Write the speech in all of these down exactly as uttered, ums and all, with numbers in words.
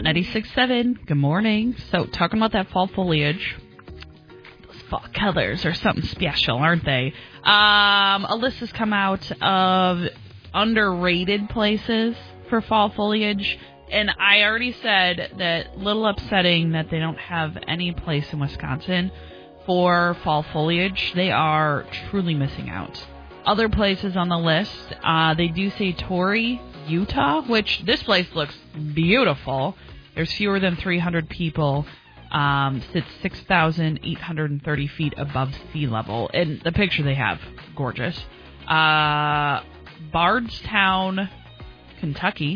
Hot ninety-six point seven. Good morning. So, talking about that fall foliage. Those fall colors are something special, aren't they? Um, a list has come out of underrated places for fall foliage. And I already said that little upsetting that they don't have any place in Wisconsin for fall foliage. They are truly missing out. Other places on the list, uh, they do say Torrey, Utah, which this place looks beautiful. There's fewer than three hundred people. Um, sits six thousand eight hundred thirty feet above sea level. And the picture they have, gorgeous. Uh, Bardstown, Kentucky.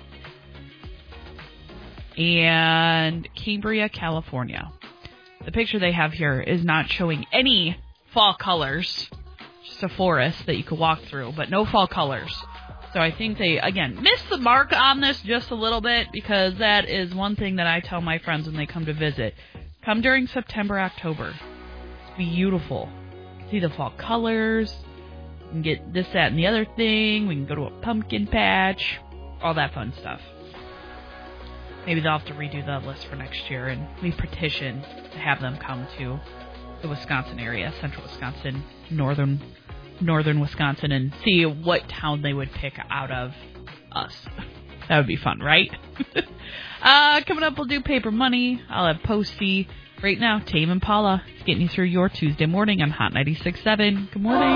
And Cambria, California. The picture they have here is not showing any fall colors. Just a forest that you could walk through, but no fall colors. So I think they, again, missed the mark on this just a little bit, because that is one thing that I tell my friends when they come to visit. Come during September, October. It's beautiful. See the fall colors. You can get this, that, and the other thing. We can go to a pumpkin patch. All that fun stuff. Maybe they'll have to redo the list for next year, and we petition to have them come to the Wisconsin area, central Wisconsin, northern northern Wisconsin, and see what town they would pick out of us. That would be fun, right? uh, coming up, we'll do paper money. I'll have Posty. Right now, Tame Impala is getting you through your Tuesday morning on Hot ninety-six point seven. Good morning.